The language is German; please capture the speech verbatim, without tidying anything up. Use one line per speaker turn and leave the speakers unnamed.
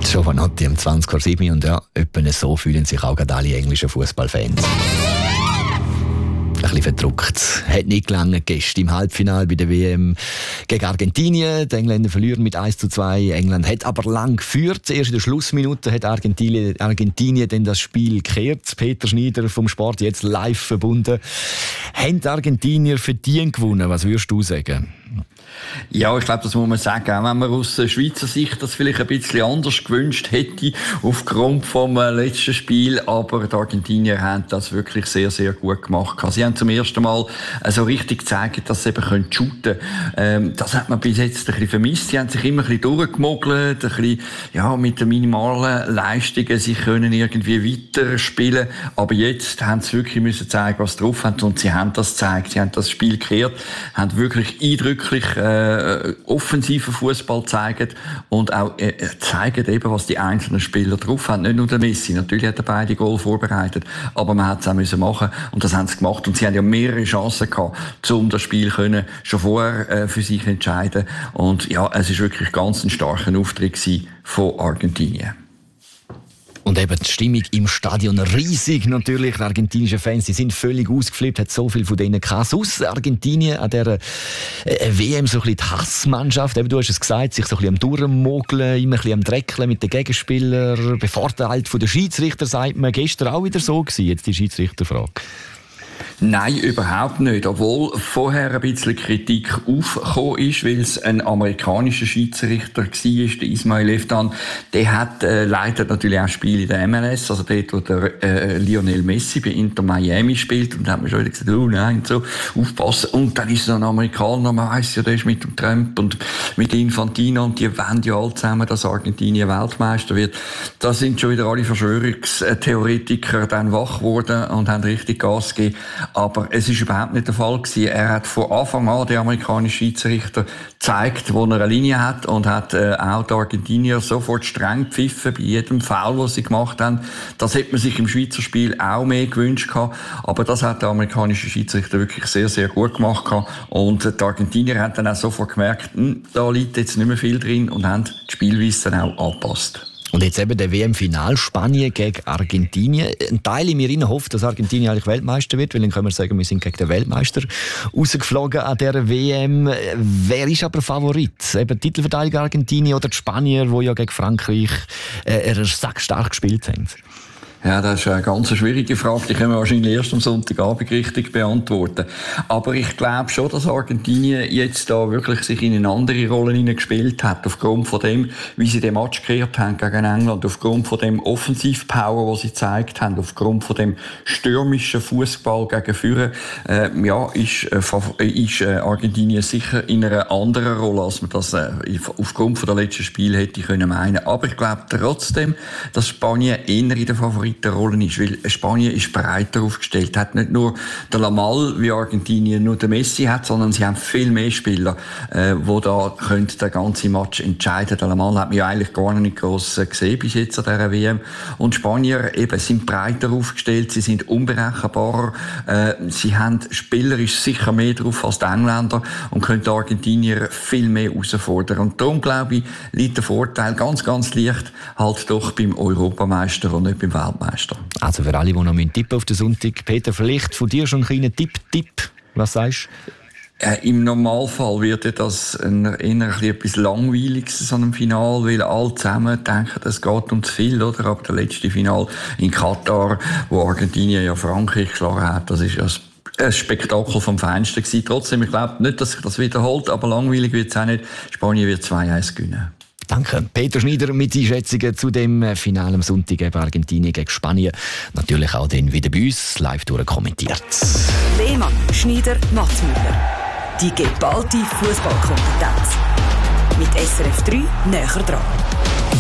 Giovanotti um zwanzig vor sieben und ja, etwa so fühlen sich auch gerade alle englischen Fußballfans. Ein bisschen verdruckt. Hat nicht gelangt gestern im Halbfinale bei der W M gegen Argentinien. Die Engländer verlieren mit eins zu zwei. England hat aber lang geführt. Erst in der Schlussminute hat Argentinien, Argentinien dann das Spiel gekehrt. Peter Schneider vom Sport jetzt live verbunden. Haben die Argentinier verdient gewonnen? Was würdest du sagen?
Ja, ich glaube, das muss man sagen. Auch wenn man aus Schweizer Sicht das vielleicht ein bisschen anders gewünscht hätte, aufgrund vom letzten Spiel. Aber die Argentinier haben das wirklich sehr, sehr gut gemacht. Sie haben zum ersten Mal so richtig gezeigt, dass sie eben shooten können. Ähm, das hat man bis jetzt ein bisschen vermisst. Sie haben sich immer ein bisschen durchgemogelt, ein bisschen, ja, mit den minimalen Leistungen. Sie können irgendwie weiterspielen. Aber jetzt haben sie wirklich müssen zeigen, was sie drauf haben. Und sie haben das gezeigt. Sie haben das Spiel gekehrt, haben wirklich eindrücklich Äh, offensiven Fußball zeigen und auch äh, zeigen eben, was die einzelnen Spieler drauf haben. Nicht nur der Messi, natürlich hat er beide Goal vorbereitet, aber man hat es auch müssen machen und das haben sie gemacht und sie haben ja mehrere Chancen gehabt, um das Spiel können schon vorher äh, für sich entscheiden und ja, es ist wirklich ganz ein starker Auftritt gewesen von Argentinien.
Und eben die Stimmung im Stadion riesig natürlich. Die argentinischen Fans, die sind völlig ausgeflippt, hat so viel von denen gehabt. Sonst Argentinien an dieser äh, W M so ein bisschen die Hassmannschaft. Eben, du hast es gesagt, sich so ein bisschen am Durchmogeln, immer ein bisschen am Dreckeln mit den Gegenspielern, bevorteilt von den Schiedsrichter, sagt man. Gestern auch wieder so gewesen, jetzt die Schiedsrichterfrage.
Nein, überhaupt nicht. Obwohl vorher ein bisschen Kritik aufgekommen ist, weil es ein amerikanischer Schiedsrichter war, der Ismail Eftan. Der hat äh, leitet natürlich auch Spiele in der M L S, also dort, wo der äh, Lionel Messi bei Inter Miami spielt. Und da hat man schon wieder gesagt, oh nein, so, aufpassen. Und dann ist er ein Amerikaner, man weiss ja, der ist mit dem Trump und mit Infantino und die wollen ja alle zusammen, dass Argentinien Weltmeister wird. Da sind schon wieder alle Verschwörungstheoretiker dann wach geworden und haben richtig Gas gegeben. Aber es ist überhaupt nicht der Fall gewesen. Er hat von Anfang an, der amerikanische Schiedsrichter, gezeigt, wo er eine Linie hat und hat äh, auch die Argentinier sofort streng gepfiffen bei jedem Foul, den sie gemacht haben. Das hätte man sich im Schweizer Spiel auch mehr gewünscht gehabt. Aber das hat der amerikanische Schiedsrichter wirklich sehr, sehr gut gemacht gehabt. Und die Argentinier haben dann auch sofort gemerkt, da liegt jetzt nicht mehr viel drin und haben die Spielweise dann auch angepasst.
Und jetzt eben der W M-Final Spanien gegen Argentinien. Ein Teil in mir hofft, dass Argentinien eigentlich Weltmeister wird, weil dann können wir sagen, wir sind gegen den Weltmeister rausgeflogen an dieser W M. Wer ist aber Favorit? Eben Titelverteidiger Argentinien oder die Spanier, die ja gegen Frankreich äh, sackstark gespielt haben?
Ja, das ist eine ganz schwierige Frage. Die können wir wahrscheinlich erst am Sonntagabend richtig beantworten. Aber ich glaube schon, dass Argentinien jetzt da wirklich sich in eine andere Rolle hineingespielt hat. Aufgrund von dem, wie sie den Match gekehrt haben gegen England. Aufgrund von dem Offensivpower, was sie gezeigt haben. Aufgrund von dem stürmischen Fußball gegen Führer. Äh, ja, ist, äh, ist äh, Argentinien sicher in einer anderen Rolle, als man das äh, aufgrund von der letzten Spiel hätte können meinen. Aber ich glaube trotzdem, dass Spanien eher in der Favorit der Rolle ist, weil Spanien ist breiter aufgestellt, hat nicht nur der Lamal wie Argentinien nur der Messi hat, sondern sie haben viel mehr Spieler, äh, wo da können den ganzen Match entscheiden. Der Lamal hat man ja eigentlich gar nicht gross äh, gesehen bis jetzt an dieser W M. Und Spanier eben sind breiter aufgestellt, sie sind unberechenbarer, äh, sie haben spielerisch sicher mehr drauf als die Engländer und können die Argentinier viel mehr herausfordern. Und darum glaube ich, liegt der Vorteil ganz, ganz leicht halt doch beim Europameister und nicht beim Weltmeister.
Also für alle, die noch tippen auf den Sonntag. Peter, vielleicht von dir schon ein kleiner Tipp, Tipp. Was sagst du?
Äh, Im Normalfall wird das ein, eher etwas Langweiliges, so einem Final, weil alle zusammen denken, es geht um zu viel, oder? Aber der letzte Final in Katar, wo Argentinien ja Frankreich geschlagen hat, das ist ja ein Spektakel vom Feinsten gewesen. Trotzdem, ich glaube nicht, dass sich das wiederholt, aber langweilig wird es auch nicht. Spanien wird zwei eins gewinnen.
Danke. Peter Schneider mit Einschätzungen zu dem Finale am Sonntag gegen Argentinien gegen Spanien. Natürlich auch dann wieder bei uns live durchkommentiert.
Lehmann, Schneider, Matzmüller. Die geballte Fußballkompetenz. Mit S R F drei näher dran.